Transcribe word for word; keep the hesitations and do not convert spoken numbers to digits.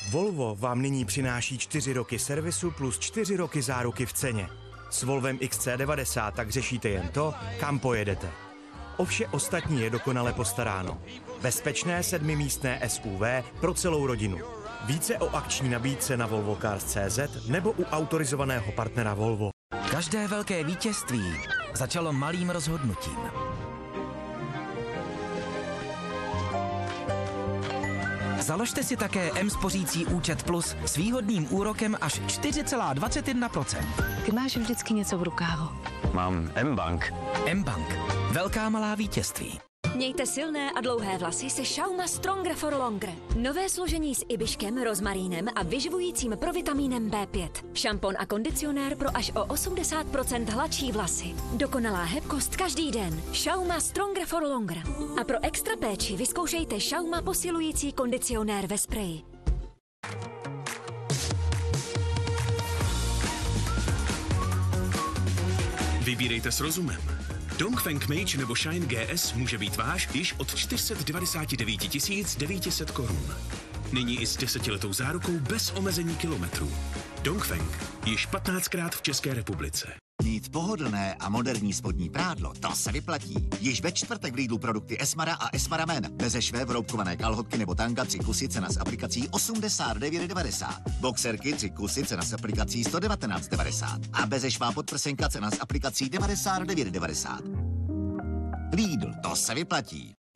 Volvo vám nyní přináší čtyři roky servisu plus čtyři roky záruky v ceně. S Volvem X C devadesát tak řešíte jen to, kam pojedete. O vše ostatní je dokonale postaráno. Bezpečné sedmimístné S U V pro celou rodinu. Více o akční nabídce na volvo cars tečka cé zet nebo u autorizovaného partnera Volvo. Každé velké vítězství začalo malým rozhodnutím. Založte si také M-spořící účet Plus s výhodným úrokem až čtyři celá dvacet jedna procenta. Ty máš vždycky něco v rukávu. Mám M-Bank. M-Bank. Velká malá vítězství. Mějte silné a dlouhé vlasy se Schauma Stronger for Longer. Nové složení s ibiškem, rozmarínem a vyživujícím provitamínem B pět. Šampon a kondicionér pro až o osmdesát procent hladší vlasy. Dokonalá hebkost každý den. Schauma Stronger for Longer. A pro extra péči vyzkoušejte Schauma posilující kondicionér ve spreji. Vybírejte s rozumem. Dongfeng Mage nebo Shine G S může být váš již od čtyři sta devadesát devět tisíc devět set korun. Nyní i s desetiletou zárukou bez omezení kilometrů. Dongfeng již patnáctkrát v České republice. Mít pohodlné a moderní spodní prádlo, to se vyplatí. Již ve čtvrtek v Lidlu produkty Esmara a Esmara Men. Beze švé vroubkované kalhotky nebo tanga tři kusy, cena s aplikací osmdesát devět devadesát. Boxerky tři kusy, cena s aplikací sto devatenáct devadesát. A beze švá podprsenka, cena s aplikací devadesát devět devadesát. Lidl, to se vyplatí.